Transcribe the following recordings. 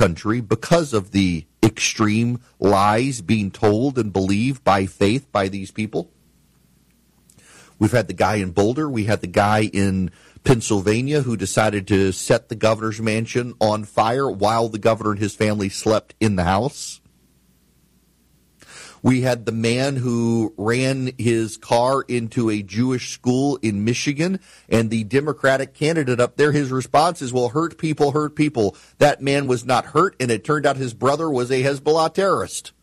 country because of the extreme lies being told and believed by faith by these people. We've had the guy in Boulder. We had the guy in Pennsylvania who decided to set the governor's mansion on fire while the governor and his family slept in the house. We had the man who ran his car into a Jewish school in Michigan, and the Democratic candidate up there, his response is, well, hurt people, hurt people. That man was not hurt, and it turned out his brother was a Hezbollah terrorist.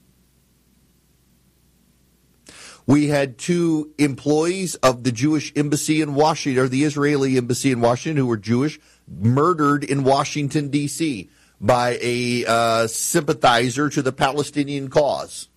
We had two employees of the Jewish embassy in Washington, or the Israeli embassy in Washington, who were Jewish, murdered in Washington, D.C. by a sympathizer to the Palestinian cause.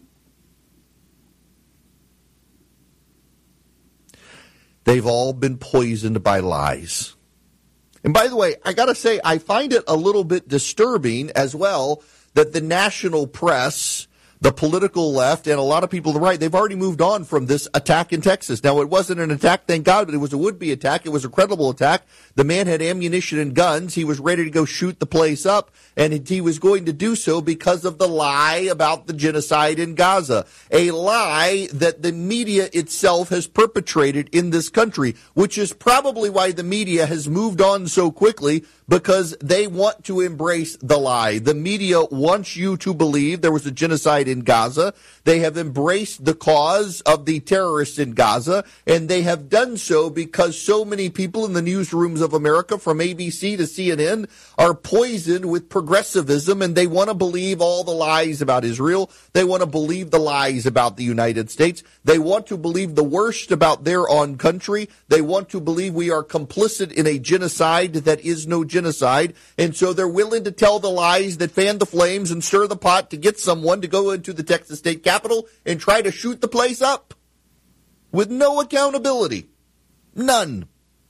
They've all been poisoned by lies. And by the way, I got to say, I find it a little bit disturbing as well that the national press, the political left, and a lot of people on the right, they've already moved on from this attack in Texas. Now, it wasn't an attack, thank God, but it was a would-be attack. It was a credible attack. The man had ammunition and guns. He was ready to go shoot the place up, and he was going to do so because of the lie about the genocide in Gaza. A lie that the media itself has perpetrated in this country, which is probably why the media has moved on so quickly, because they want to embrace the lie. The media wants you to believe there was a genocide in Gaza. They have embraced the cause of the terrorists in Gaza, and they have done so because so many people in the newsrooms of America, from ABC to CNN, are poisoned with progressivism, and they want to believe all the lies about Israel. They want to believe the lies about the United States. They want to believe the worst about their own country. They want to believe we are complicit in a genocide that is no genocide, and so they're willing to tell the lies that fan the flames and stir the pot to get someone to go into the Texas State Capitol and try to shoot the place up with no accountability. None.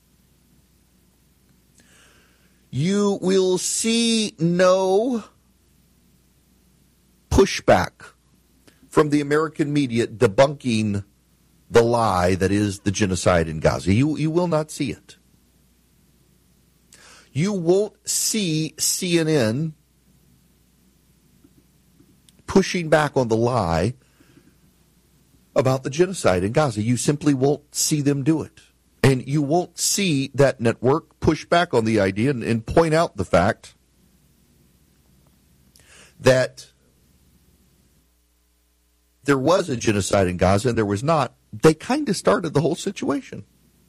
You will see no pushback from the American media debunking the lie that is the genocide in Gaza. You will not see it. You won't see CNN pushing back on the lie about the genocide in Gaza. You simply won't see them do it. And you won't see that network push back on the idea and point out the fact that there was a genocide in Gaza and there was not. They kind of started the whole situation.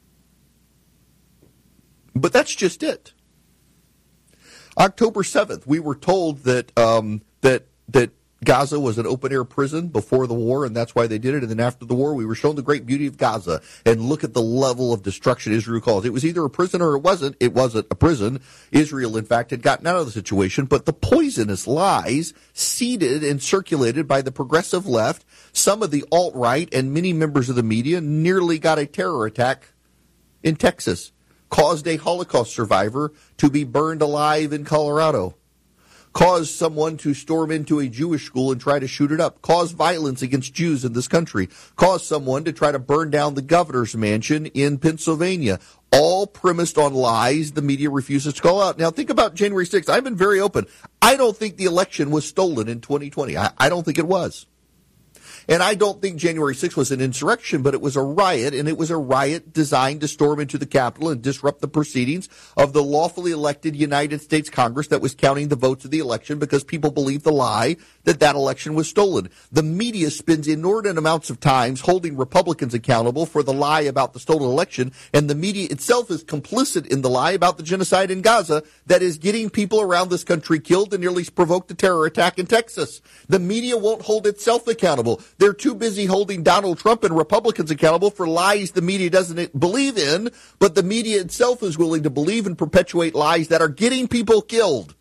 But that's just it. October 7th, we were told that that Gaza was an open-air prison before the war, and that's why they did it. And then after the war, we were shown the great beauty of Gaza. And look at the level of destruction Israel caused. It was either a prison or it wasn't. It wasn't a prison. Israel, in fact, had gotten out of the situation. But the poisonous lies seeded and circulated by the progressive left, some of the alt-right, and many members of the media nearly got a terror attack in Texas, caused a Holocaust survivor to be burned alive in Colorado, caused someone to storm into a Jewish school and try to shoot it up, caused violence against Jews in this country, caused someone to try to burn down the governor's mansion in Pennsylvania, all premised on lies the media refuses to call out. Now, think about January 6th. I've been very open. I don't think the election was stolen in 2020. I don't think it was. And I don't think January 6th was an insurrection, but it was a riot, and it was a riot designed to storm into the Capitol and disrupt the proceedings of the lawfully elected United States Congress that was counting the votes of the election because people believed the lie that that election was stolen. The media spends inordinate amounts of time holding Republicans accountable for the lie about the stolen election, and the media itself is complicit in the lie about the genocide in Gaza that is getting people around this country killed and nearly provoked a terror attack in Texas. The media won't hold itself accountable. They're too busy holding Donald Trump and Republicans accountable for lies the media doesn't believe in, but the media itself is willing to believe and perpetuate lies that are getting people killed.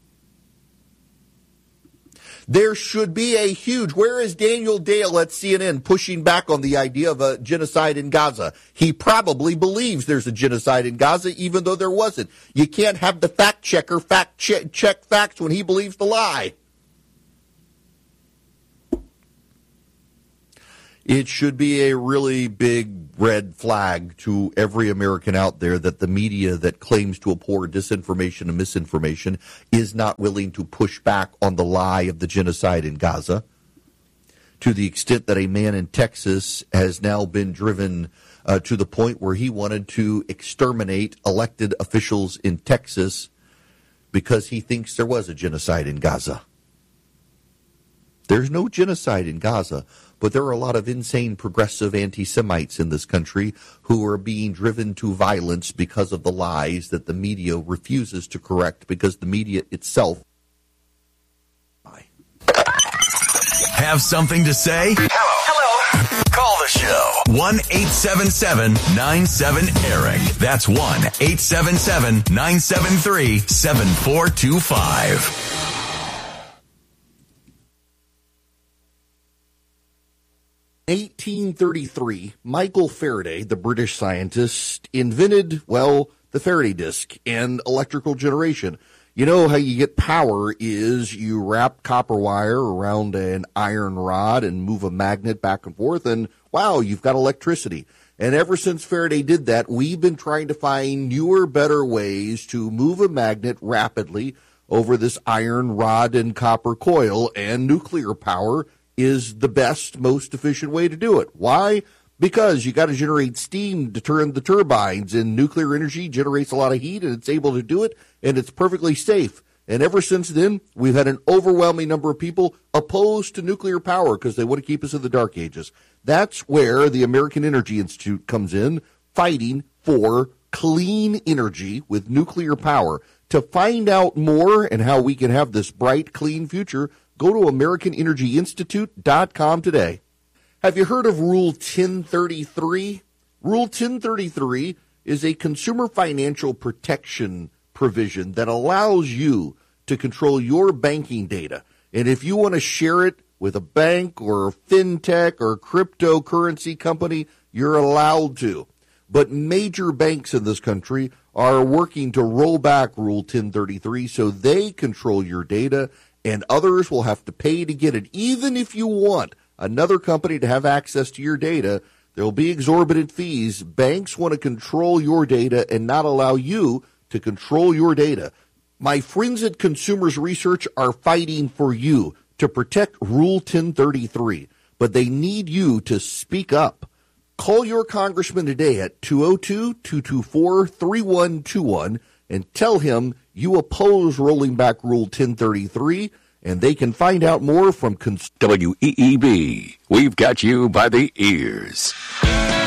There should be a huge, where is Daniel Dale at CNN pushing back on the idea of a genocide in Gaza? He probably believes there's a genocide in Gaza, even though there wasn't. You can't have the fact checker check facts when he believes the lie. It should be a really big red flag to every American out there that the media that claims to abhor disinformation and misinformation is not willing to push back on the lie of the genocide in Gaza, to the extent that a man in Texas has now been driven to the point where he wanted to exterminate elected officials in Texas because he thinks there was a genocide in Gaza. There's no genocide in Gaza, but there are a lot of insane progressive anti-Semites in this country who are being driven to violence because of the lies that the media refuses to correct because the media itself. Have something to say? Hello. Call the show. 1-877-97-ERIC. That's 1-877-973-7425. 1833, Michael Faraday, the British scientist, invented, well, the Faraday disc and electrical generation. You know how you get power is you wrap copper wire around an iron rod and move a magnet back and forth, and wow, you've got electricity. And ever since Faraday did that, we've been trying to find newer, better ways to move a magnet rapidly over this iron rod and copper coil, and nuclear power is the best, most efficient way to do it. Why? Because you got to generate steam to turn the turbines, and nuclear energy generates a lot of heat, and it's able to do it, and it's perfectly safe. And ever since then, we've had an overwhelming number of people opposed to nuclear power because they want to keep us in the dark ages. That's where the American Energy Institute comes in, fighting for clean energy with nuclear power. To find out more and how we can have this bright, clean future, go to AmericanEnergyInstitute.com today. Have you heard of Rule 1033? Rule 1033 is a consumer financial protection provision that allows you to control your banking data. And if you want to share it with a bank or a fintech or a cryptocurrency company, you're allowed to. But major banks in this country are working to roll back Rule 1033 so they control your data, and others will have to pay to get it. Even if you want another company to have access to your data, there will be exorbitant fees. Banks want to control your data and not allow you to control your data. My friends at Consumers Research are fighting for you to protect Rule 1033, but they need you to speak up. Call your congressman today at 202-224-3121 and tell him you oppose rolling back Rule 1033, and they can find out more from WEEB. We've got you by the ears.